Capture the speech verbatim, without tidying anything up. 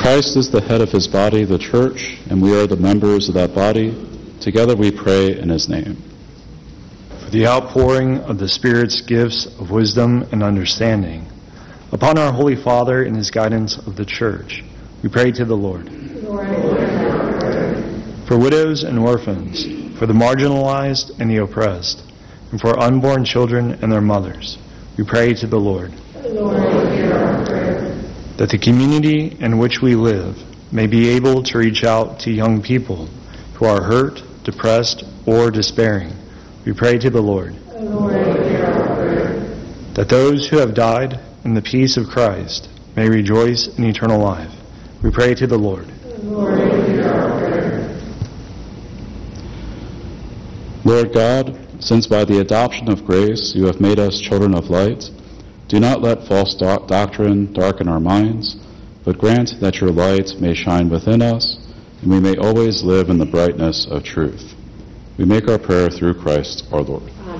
Christ is the head of his body, the church, and we are the members of that body. Together we pray in his name. For the outpouring of the Spirit's gifts of wisdom and understanding upon our Holy Father and his guidance of the church, we pray to the Lord. Lord, For widows and orphans, for the marginalized and the oppressed, and for unborn children and their mothers, we pray to the Lord. Lord, hear our prayer. That the community in which we live may be able to reach out to young people who are hurt, depressed, or despairing, we pray to the Lord. Lord, hear our prayer. That those who have died in the peace of Christ may rejoice in eternal life, we pray to the Lord. Lord, hear our prayer. Lord God, since by the adoption of grace you have made us children of light, do not let false do- doctrine darken our minds, but grant that your light may shine within us, and we may always live in the brightness of truth. We make our prayer through Christ our Lord.